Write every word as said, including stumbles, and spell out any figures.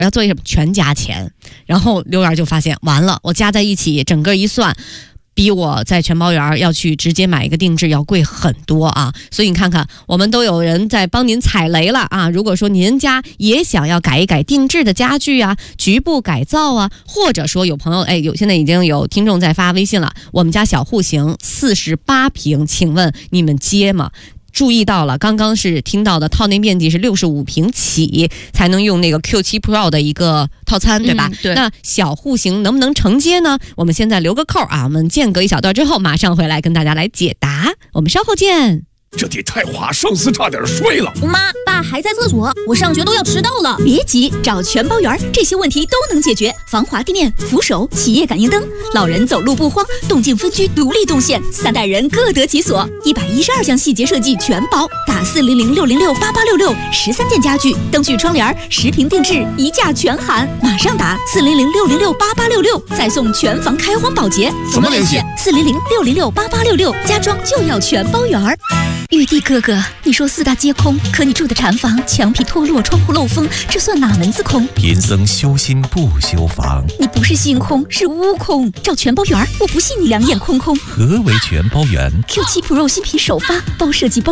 要做一什么全加钱，然后刘媛就发现完了，我加在一起整个一算，比我在全包园要去直接买一个定制要贵很多啊！所以你看看，我们都有人在帮您踩雷了啊！如果说您家也想要改一改定制的家具啊，局部改造啊，或者说有朋友哎，有现在已经有听众在发微信了，我们家小户型四十八平，请问你们接吗？注意到了，刚刚是听到的套内面积是六十五平起才能用那个 Q 七 Pro 的一个套餐，对吧？ 嗯、对。 那小户型能不能承接呢？我们现在留个扣啊，我们间隔一小段之后马上回来跟大家来解答，我们稍后见。 这得太华上司差点睡了。 妈，爸还在厕所，我上学都要迟到了。 别急，找全包园，这些问题都能解决。防滑地面、扶手、企业感应灯，老人走路不慌，动静分区独立动线，三代人各得其所。一百一十二项细节设计全包，打四零零六零六八八六六，十三件家具、灯具、窗帘、十平定制，一价全含。马上打四零零六零六八八六六，再送全房开荒保洁。 怎么联系？ 四零零六零六八八六六，家装就要全包园。玉帝哥哥，你说四大皆空，可你住的禅房墙皮脱落，窗户漏风，这算哪门子空？ 贫僧修心不修房。 你不是心空，是悟空。照全包园，我不信你两眼空空。 何为全包园 ？Q 七 Pro 新品首发，包设计包。